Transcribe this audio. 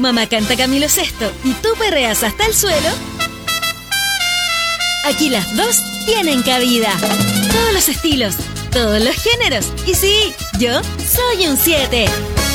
mamá canta Camilo Sesto y tú perreas hasta el suelo, aquí las dos tienen cabida. Todos los estilos, todos los géneros. Y sí, yo soy un 7.